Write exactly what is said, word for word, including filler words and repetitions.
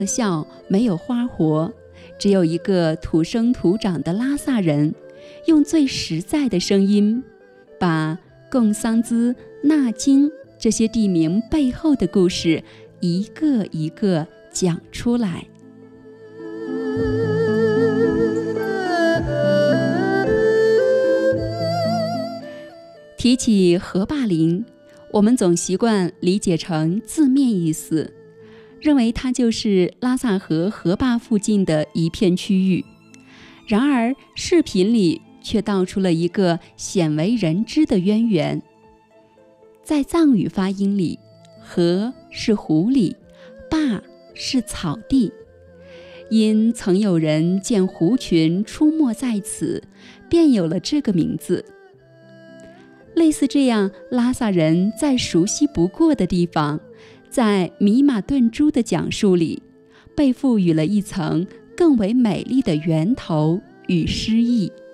笑没有花活，只有一个土生土长的拉萨人，用最实在的声音，把贡桑孜、纳金这些地名背后的故事一个一个讲出来。提起河坝林，我们总习惯理解成字面意思，认为它就是拉萨河河坝附近的一片区域。然而视频里却道出了一个鲜为人知的渊源。在藏语发音里，河是湖里，坝是草地。因曾有人见狐群出没在此，便有了这个名字。类似这样拉萨人再熟悉不过的地方，在米马顿珠的讲述里，被赋予了一层更为美丽的源头与诗意。